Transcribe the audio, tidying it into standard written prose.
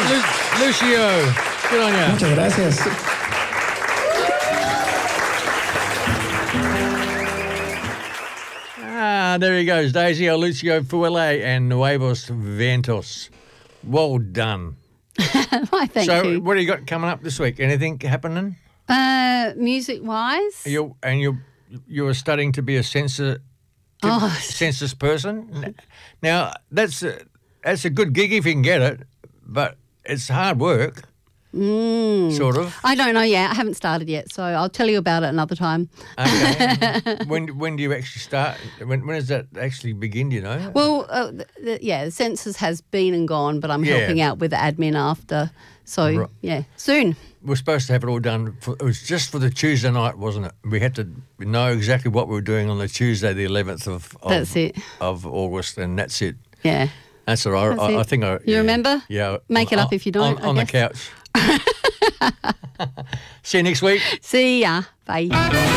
Lucio, good on you. Muchas gracias. There he goes, Daisy Lucio Fuele and Nuevos Vientos. Well done. Why, thank you. So, what do you got coming up this week? Anything happening? Music-wise? You were studying to be a census person. Now, that's a good gig if you can get it, but it's hard work. Sort of. I don't know yet. I haven't started yet, so I'll tell you about it another time. Okay. When do you actually start? When does that actually begin, do you know? Well, the census has been and gone, but I'm helping out with the admin after. So, soon. We're supposed to have it all done. It was just for the Tuesday night, wasn't it? We had to know exactly what we were doing on the Tuesday, the 11th of August, and that's it. Yeah. That's all right. I think You remember? Yeah. Make it up if you don't. On the couch. See you next week. See ya. Bye.